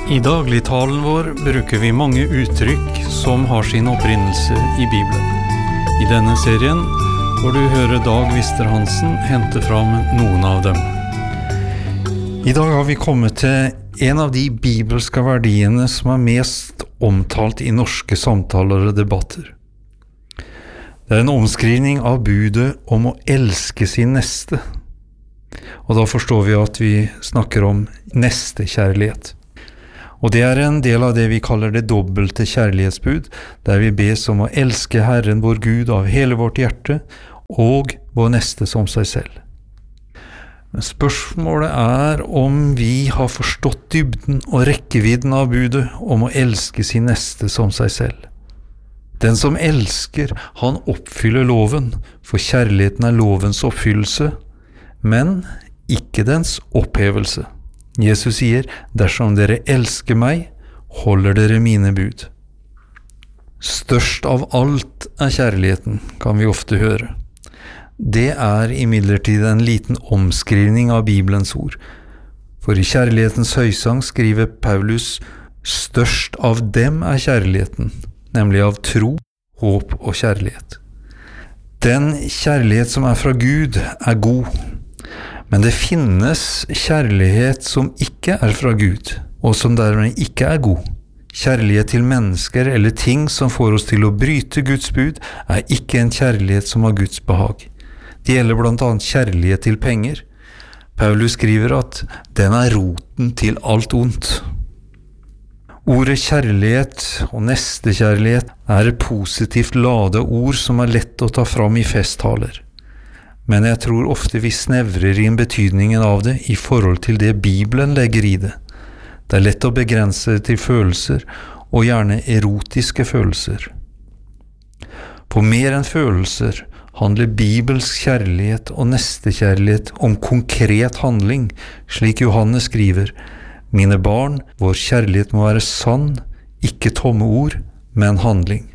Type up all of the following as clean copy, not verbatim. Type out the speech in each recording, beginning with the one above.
I dagligtalen vår bruker vi mange uttrykk som har sin opprinnelse i Bibelen. I denne serien får du høre Dag Vister-Hansen hente fram noen av dem. I dag har vi kommet til en av de bibelske verdiene som er mest omtalt i norske samtaler og debatter. Det er en omskrivning av budet om å elske sin neste. Og da forstår vi at vi snakker om nestekjærlighet. Og det er en del av det vi kaller det dobbelte kjærlighetsbud, der vi bes om å elske Herren vår Gud av hele vårt hjerte, og vår neste som seg selv. Men spørsmålet er om vi har forstått dybden og rekkevidden av budet om å elske sin neste som seg selv. Den som elsker, han oppfyller loven, for kjærligheten er lovens oppfyllelse, men ikke dens opphevelse. Jesus sier, dersom dere elsker meg, holder dere mine bud. Størst av alt er kjærligheten, kan vi ofte høre. Det er imidlertid en liten omskrivning av Bibelens ord. For i kjærlighetens høysang skriver Paulus, størst av dem er kjærligheten, nemlig av tro, håp og kjærlighet. Den kjærlighet som er fra Gud er god. Men det finnes kjærlighet som ikke er fra Gud, og som dermed ikke er god. Kjærlighet til mennesker eller ting som får oss til å bryte Guds bud, er ikke en kjærlighet som har Guds behag. Det gjelder blant annet kjærlighet til penger. Paulus skriver at den er roten til alt ondt. Ordet kjærlighet og nestekjærlighet er et positivt ladet ord som er lett å ta fram i festtaler. Men jeg tror ofte vi snevrer inn betydningen av det i forhold til det Bibelen legger i det. Det er lett å begrense det til følelser, og gjerne erotiske følelser. På mer enn følelser handler bibelsk kjærlighet og nestekjærlighet om konkret handling, slik Johannes skriver, «Mine barn, vår kjærlighet må være sann, ikke tomme ord, men handling».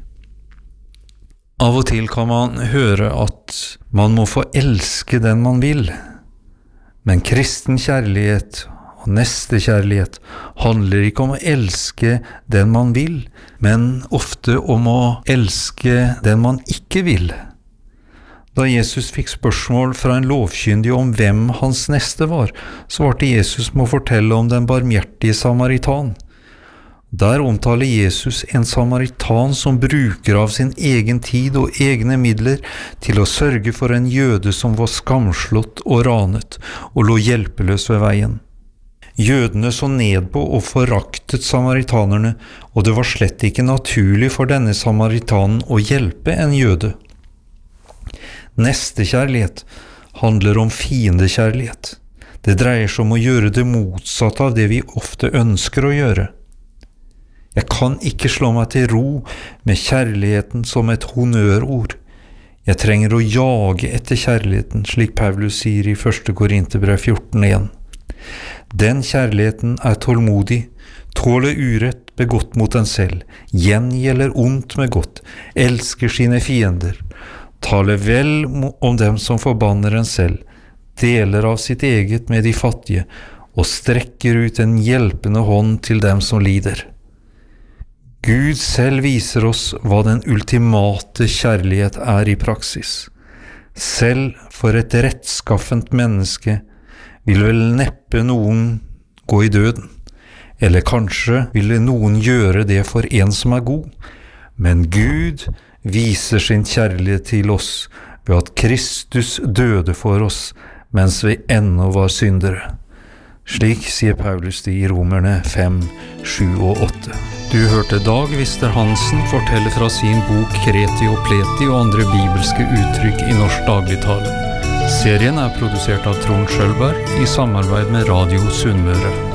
Av og til kan man høre at man må få elske den man vil. Men kristen kjærlighet og nestekjærlighet handler ikke om å elske den man vil, men ofte om å elske den man ikke vil. Da Jesus fikk spørsmål fra en lovkyndig om hvem hans neste var, svarte Jesus med å fortelle om den barmhjertige samaritan. Der omtaler Jesus en samaritan som bruker av sin egen tid og egne midler til å sørge for en jøde som var skamslått og ranet og lå hjelpeløs ved veien. Jødene så ned på og foraktet samaritanerne, og det var slett ikke naturlig for denne samaritanen å hjelpe en jøde. Nestekjærlighet handler om fiendekjærlighet. Det dreier seg om å gjøre det motsatte av det vi ofte ønsker å gjøre. Jeg kan ikke slå meg til ro med kjærligheten som et honnørord. Jeg trenger å jage etter kjærligheten, slik Paulus sier i 1. Korinterbrev 14:1. Den kjærligheten er tålmodig, tåler urett begått mot den selv, gjengjelder ondt med godt, elsker sine fiender, taler vel om dem som forbanner en selv, deler av sitt eget med de fattige, og strekker ut en hjelpende hånd til dem som lider. Gud selv viser oss hva den ultimate kjærlighet er i praksis. Selv for et rettskaffent menneske vil vel neppe noen gå i døden, eller kanskje ville noen gjøre det for en som er god, men Gud viser sin kjærlighet til oss ved at Kristus døde for oss mens vi ennå var syndere. Slik sier Paulus det i Romerne 5, 7 og 8. Du hørte Dag Vister-Hansen fortelle fra sin bok Kreti og Pleti og andre bibelske uttrykk i norsk dagligtale. Serien er produsert av Trond Schølberg i samarbeid med Radio Sunnmøre.